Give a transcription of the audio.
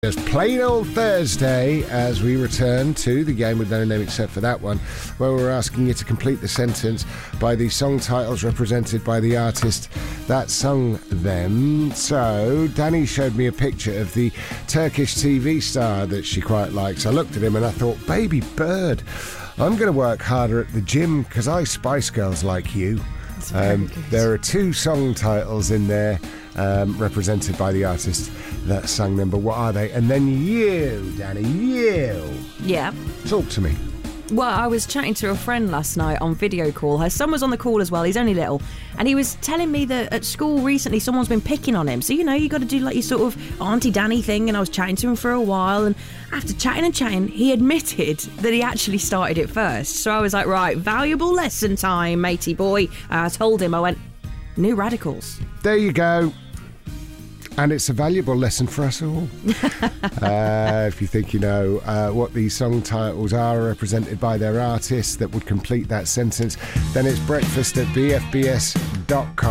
It's Plain Old Thursday as we return to the game with no name except for that one, where we're asking you to complete the sentence by the song titles represented by the artist that sung them. So, Danny showed me a picture of the Turkish TV star that she quite likes. I looked at him and I thought, baby bird, I'm going to work harder at the gym because I Spice Girls like you. There are two song titles in there represented by the artist that sang them, but what are they? And then you, Danny, you. Yeah. Talk to me. Well, I was chatting to a friend last night on video call. Her son was on the call as well. He's only little. And he was telling me that at school recently someone's been picking on him. So, you know, you got to do like your sort of Auntie Danny thing. And I was chatting to him for a while. And after chatting and chatting, he admitted that he actually started it first. So I was like, right, valuable lesson time, matey boy. I told him, I went, New Radicals. There you go. And it's a valuable lesson for us all. If you think you know what these song titles are represented by their artists that would complete that sentence, then it's breakfast at bfbs.com.